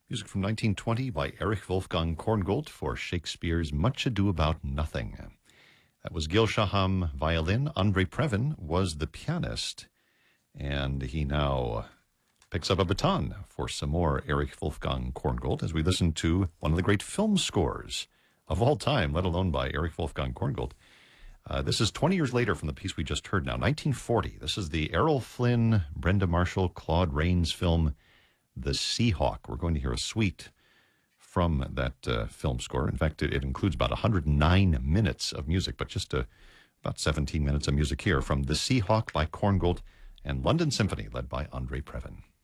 Music from 1920 by Erich Wolfgang Korngold for Shakespeare's Much Ado About Nothing. That was Gil Shaham violin. Andre Previn was the pianist, and he now picks up a baton for some more Erich Wolfgang Korngold as we listen to one of the great film scores of all time, let alone by Erich Wolfgang Korngold. This is 20 years later from the piece we just heard now, 1940. This is the Errol Flynn, Brenda Marshall, Claude Rains film, The Seahawk. We're going to hear a suite from that film score. In fact, it includes about 109 minutes of music, but just about 17 minutes of music here from The Seahawk by Korngold and London Symphony led by Andre Previn.